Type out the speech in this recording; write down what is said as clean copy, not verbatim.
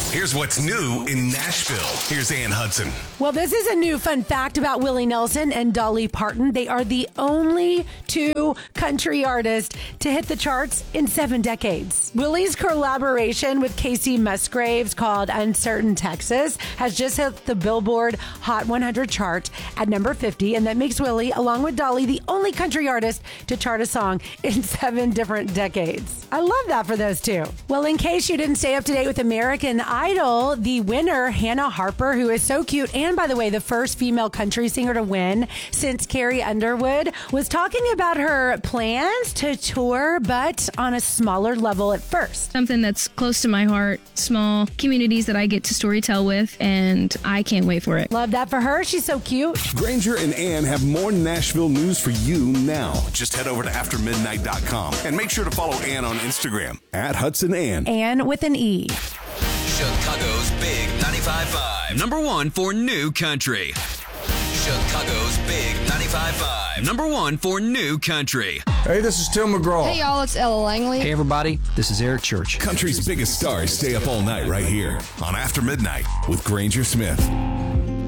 Here's what's new in Nashville. Here's Ann Hudson. Well, this is a new fun fact about Willie Nelson and Dolly Parton. They are the only two country artists to hit the charts in 7 decades. Willie's collaboration with Casey Musgraves called Uncertain Texas has just hit the Billboard Hot 100 chart at number 50, and that makes Willie, along with Dolly, the only country artist to chart a song in 7 different decades. I love that for those two. Well, in case you didn't stay up to date with American Idol, the winner, Hannah Harper, who is so cute, and by the way, the first female country singer to win since Carrie Underwood, was talking about her plans to tour, but on a smaller level at first. Something that's close to my heart, small communities that I get to storytell with, and I can't wait for it. Love that for her. She's so cute. Granger and Ann have more Nashville news for you now. Just head over to aftermidnight.com and make sure to follow Ann on Instagram at Hudson Ann. Ann with an E. Chicago's Big 95.5. Number 1 for new country. Chicago's Big 95.5. Number 1 for new country. Hey, this is Tim McGraw. Hey, y'all, it's Ella Langley. Hey, everybody, this is Eric Church. Country's biggest stars stay up all night right here on After Midnight with Granger Smith.